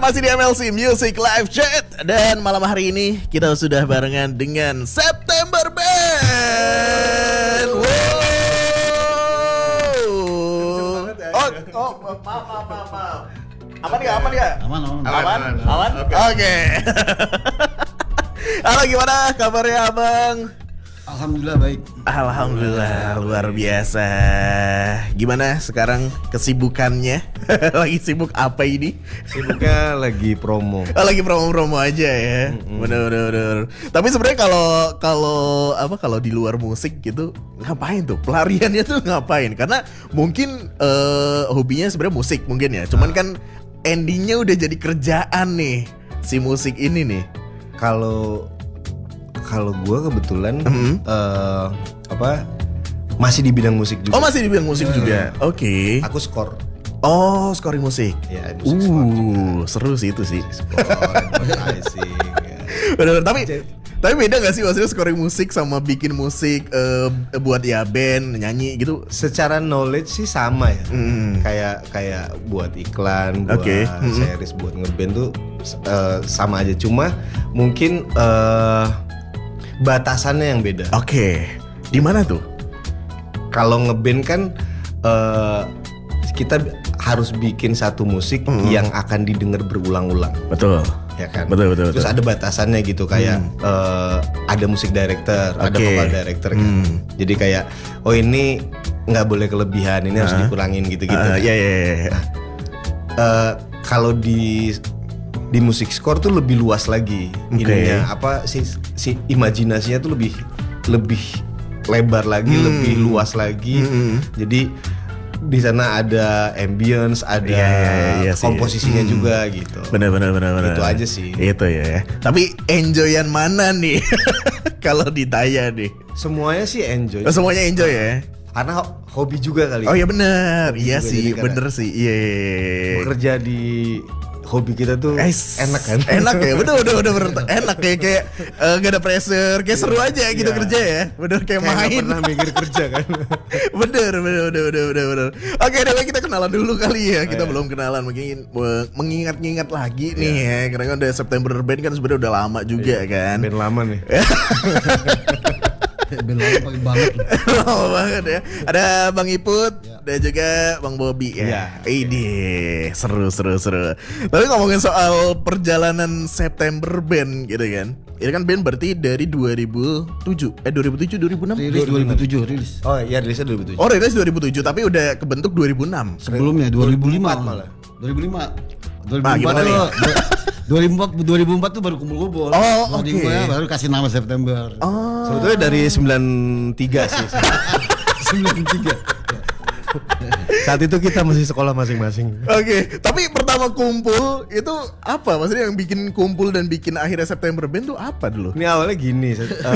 Masih di MLC Music Live Chat. Dan malam hari ini kita sudah barengan dengan September Band. Wow. Maaf. Aman gak? Aman? Oke. Halo, gimana kabarnya abang? Alhamdulillah baik. Alhamdulillah luar biasa. Gimana sekarang kesibukannya? Lagi sibuk apa ini? Sibuknya lagi promo. Lagi promo aja ya. Bener. Tapi sebenarnya kalau di luar musik gitu ngapain tuh? Pelariannya tuh ngapain? Karena mungkin hobinya sebenarnya musik mungkin ya. Cuman kan endingnya udah jadi kerjaan nih si musik ini nih. Kalau gue kebetulan masih di bidang musik juga. Oh, masih di bidang musik juga. Oke. Aku skor. Oh, scoring musik. Ya, musik skor juga. Seru sih itu sih. Skor, advertising. Bener, tapi beda gak sih maksudnya scoring musik sama bikin musik buat ya band, nyanyi gitu? Secara knowledge sih sama ya. Kayak buat iklan, buat series, buat ngeband tuh sama aja. Cuma mungkin batasannya yang beda. Oke. Di mana tuh? Kalau ngeband kan kita harus bikin satu musik yang akan didengar berulang-ulang. Betul. Ya kan. Betul. Terus ada batasannya gitu kayak ada musik director, ada vocal director kan. Jadi kayak ini nggak boleh kelebihan, ini harus dikurangin gitu-gitu. Iya. Kalau di musik score tuh lebih luas lagi. Ininya apa si imajinasinya tuh lebih lebar lagi, lebih luas lagi. Jadi di sana ada ambience, ada komposisinya juga gitu. Bener. Itu aja sih. Itu ya. Tapi enjoyan mana nih? Kalau ditanya nih. Semuanya sih enjoy. Semuanya enjoy ya. Karena hobi juga kali. Oh iya benar. Iya sih, juga, bener sih. Iya. Bekerja di hobi kita tuh enak kan? Enak ya, bener enak kayak gak ada pressure, kayak seru aja gitu kerja ya, bener kayak main. Gak pernah mikir kerja kan? bener. Oke, deh kita kenalan dulu kali ya, kita belum kenalan, mungkin mengingat lagi nih ya, karena kan udah September Band kan sebenarnya udah lama juga kan. Band lama nih. Band lama paling banget. Lama banget ya. Ada Bang Iput dan juga Bang Bobby ya. Ini seru. Tapi ngomongin soal perjalanan September Band gitu kan. Ini kan band berarti dari 2006. Rilis 2007 rilis. Oh iya, rilisnya 2007. Oh, rilis 2007 tapi udah kebentuk 2006. Sebelumnya 2005 malah. 2004 tuh baru kumpul-kumpul. Oh, oke. Baru kasih nama September. Oh. Sebetulnya dari 93 sih. 93. Saat itu kita masih sekolah masing-masing. Oke, tapi pertama kumpul itu apa? Maksudnya yang bikin kumpul dan bikin akhirnya September Band tuh apa dulu? Ini awalnya gini,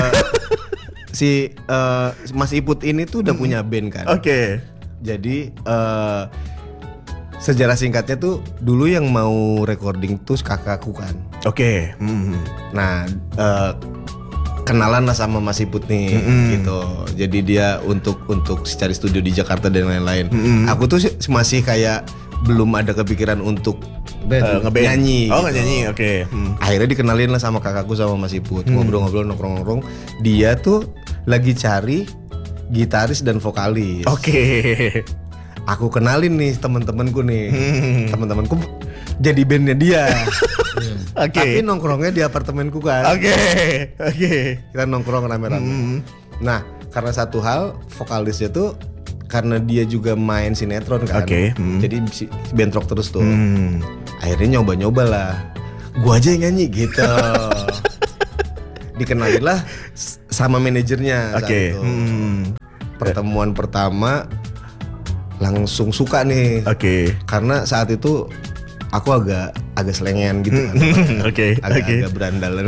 si Mas Iput ini tuh udah punya band kan. Oke. Jadi sejarah singkatnya tuh dulu yang mau recording tuh kakakku kan. Oke. Nah kenalan lah sama Mas Iput nih gitu. Jadi dia untuk cari studio di Jakarta dan lain-lain. Aku tuh masih kayak belum ada kepikiran untuk ngeband nyanyi. Oh, gitu. nyanyi, oke. Akhirnya dikenalin lah sama kakakku sama Mas Iput. Ngobrol-ngobrol, nongkrong-nongkrong. Dia tuh lagi cari gitaris dan vokalis. Oke. Aku kenalin nih teman-temanku nih. Teman-temanku jadi bandnya dia. Oke. Tapi nongkrongnya di apartemenku kan. Oke. Kita nongkrong rame-rame. Nah, karena satu hal vokalisnya tuh karena dia juga main sinetron kan. Jadi bentrok terus tuh. Akhirnya nyoba-nyoba lah. Gua aja yang nyanyi gitu. Dikenalin lah sama manajernya saat itu. Pertemuan pertama langsung suka nih. Karena saat itu aku agak selengean gitu kan. Agak berandalan.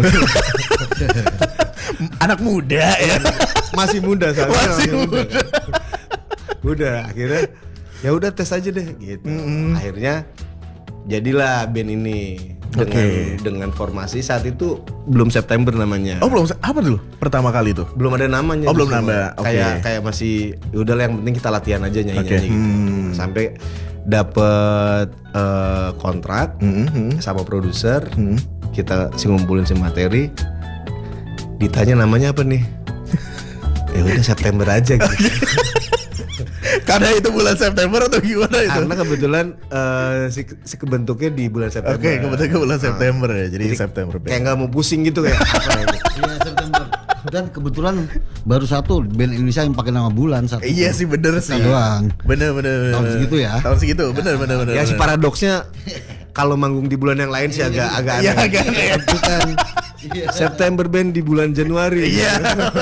Anak muda ya. Masih muda saat itu. Masih muda. Udah akhirnya ya udah tes aja deh gitu. Akhirnya jadilah band ini dengan formasi saat itu belum September namanya. Oh, belum. Apa dulu pertama kali itu? Belum ada namanya. Belum nambah. Kayak masih udah yang penting kita latihan aja nyanyi gitu. Sampai dapet kontrak sama produser, kita ngumpulin si materi, ditanya namanya apa nih? Ya udah September aja gitu. Karena itu bulan September atau gimana itu? Karena kebetulan si kebentuknya di bulan September. Oke, kebetulan bulan September ya. Jadi September. Kayak nggak mau pusing gitu kayak apa ya? Iya, September. Dan kebetulan baru satu band Indonesia yang pakai nama bulan satu. Iya sih, bener sih. Doang. Bener. Tahun segitu ya. Tahun segitu, bener. Ya si paradoksnya kalau manggung di bulan yang lain sih agak aneh. Iya, agak aneh. Itu kan September band di bulan Januari. Iya.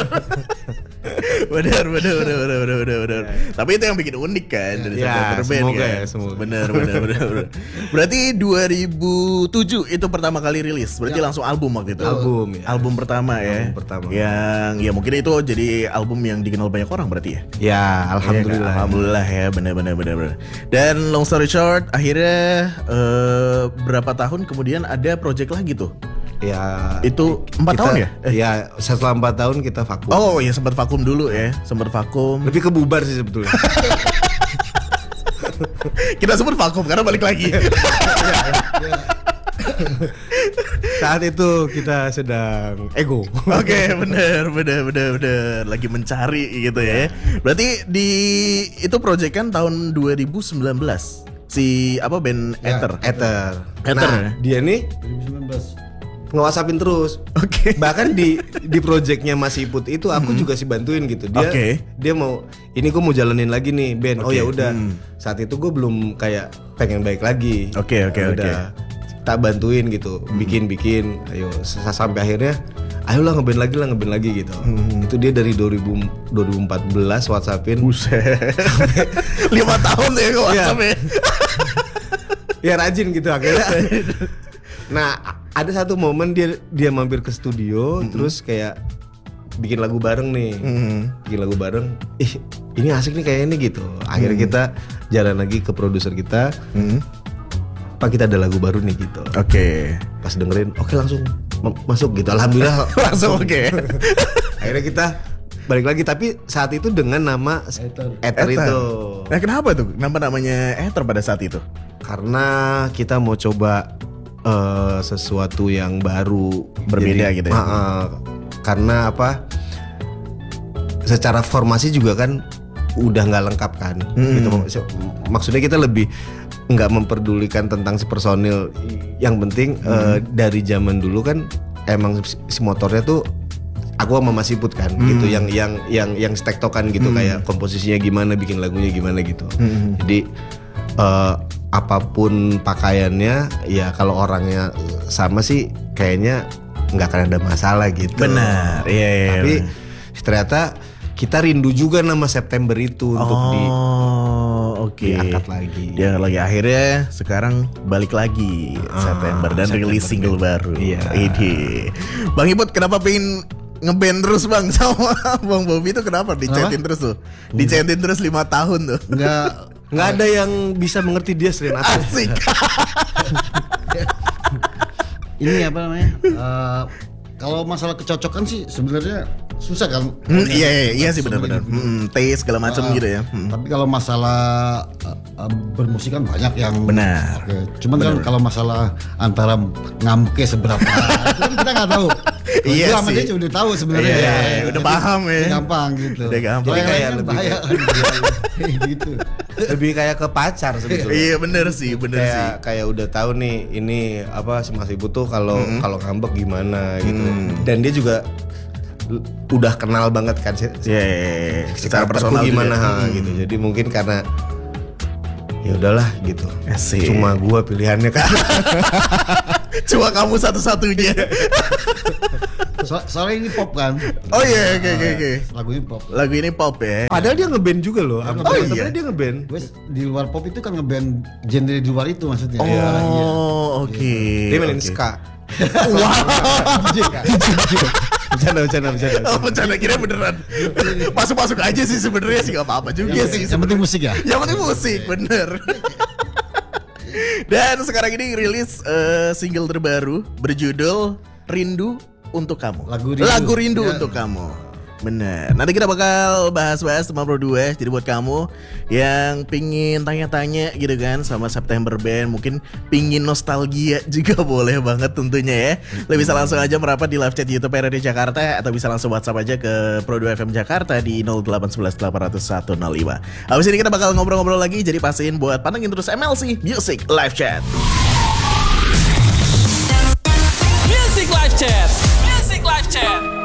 Bener. Tapi itu yang bikin unik kan dari Ya, September Band semoga kan. ya, semoga. Bener. Berarti 2007 itu pertama kali rilis. Berarti langsung album waktu itu. Album, ya. Album pertama ya. Album pertama. Yang ya mungkin itu jadi album yang dikenal banyak orang berarti ya. Ya, alhamdulillah. Ya, alhamdulillah ya, bener. Dan long story short, akhirnya berapa tahun kemudian ada project lagi tuh. Ya Itu 4 tahun ya? Ya setelah 4 tahun kita vakum. Oh ya, sempat vakum dulu ya, Lebih ke bubar sih sebetulnya. Kita sebut vakum karena balik lagi. Saat itu kita sedang ego. Oke, bener. Lagi mencari gitu ya. Berarti itu project kan tahun 2019. Si apa band Ya, Ether. Ether, Nah, ya? dia nih 2019. nge-WhatsAppin terus. Oke. Bahkan di projectnya Mas Iput itu aku juga sih bantuin gitu. Dia mau ini gue mau jalanin lagi nih band. Oh Oke. ya udah. Saat itu gue belum kayak pengen baik lagi. Oke. Udah tak bantuin gitu. Bikin. Ayo sampai akhirnya ayolah ngeband lagi gitu. Itu dia dari 2014 WhatsAppin. Buset. 5 tahun ya kok WhatsApp-nya. Ya rajin gitu akhirnya. Nah, ada satu momen dia mampir ke studio terus kayak bikin lagu bareng nih. Bikin lagu bareng. Ini asik nih kayak ini gitu. Akhirnya kita jalan lagi ke produser kita. Pak, kita ada lagu baru nih gitu. Oke. Pas dengerin, oke langsung masuk gitu. Alhamdulillah Langsung oke. Akhirnya kita balik lagi tapi saat itu dengan nama Ether itu. Nah, kenapa tuh? Kenapa namanya Ether pada saat itu? Karena kita mau coba sesuatu yang baru, Berbeda gitu ya? Karena apa? Secara formasi juga kan udah nggak lengkap kan. Gitu. Maksudnya kita lebih nggak memperdulikan tentang si personil. Yang penting dari zaman dulu kan emang si motornya tuh aku sama Mas Iput kan gitu, yang stektokan gitu, kayak komposisinya gimana, bikin lagunya gimana gitu. Jadi apapun pakaiannya ya kalau orangnya sama sih kayaknya nggak akan ada masalah gitu. Benar, iya. Tapi ternyata kita rindu juga nama September itu untuk diangkat lagi. Diangkat lagi. Akhirnya sekarang balik lagi September dan rilis single baru. Iya. Ide. Bang Iput kenapa pengen ngeband terus bang sama Bang Bobby itu kenapa dicetin terus tuh? Dicetin terus 5 tahun tuh. Nggak ada yang bisa mengerti dia selain aku. Asik. Ini apa namanya? Kalau masalah kecocokan sih sebenarnya susah kan? Iya sih benar-benar. Taste segala macam gitu ya. Tapi kalau masalah bermusik kan banyak yang Benar. Oke. Cuman kan kalau masalah antara ngamuknya seberapa itu kan kita nggak tahu. Iya Gua sama sih. dia udah tahu sebenarnya. Iya, udah paham ya. Gampang gitu. Udah gampang. Jadi Yang kayak lain kan lebih bahaya kan. Gitu. Lebih kayak ke pacar sebetulnya. Iya bener sih. Kayak udah tahu nih ini apa si Mas Ibu tuh kalau ngambek gimana gitu. Dan dia juga udah kenal banget kan Secara personal gimana juga. gitu. Jadi mungkin karena ya udahlah gitu. Asik. Cuma gua pilihannya kan. Cuma kamu satu-satunya. Soalnya ini pop kan. Oh iya, oke. Lagu ini pop. Lagu ini pop ya. Padahal dia ngeband juga loh. Oh, iya? Dia ngeband. Wes di luar pop itu kan ngeband genre di luar itu maksudnya. Oh, Iya. oke. Dia mainin Oke. ska. Wow. Bercanda. Oh, bercanda kira beneran. Masuk aja sih sebenarnya sih gak apa-apa juga sih. Yang penting musik ya. Yang penting musik, bener. Dan sekarang ini rilis single terbaru berjudul Rindu untuk Kamu. Lagu Rindu. Lagu Rindu Ya. untuk Kamu. Bener. Nanti kita bakal bahas-bahas teman Pro 2. Jadi buat kamu yang pingin tanya-tanya gitu kan sama September Band, mungkin pingin nostalgia juga boleh banget tentunya ya. Lo bisa langsung aja merapat di live chat YouTube RRD Jakarta atau bisa langsung WhatsApp aja ke Pro 2 FM Jakarta di 0811 800 105. Habis ini kita bakal ngobrol-ngobrol lagi, jadi pastiin buat pantengin terus MLC Music Live Chat. Music Live Chat. Music Live Chat.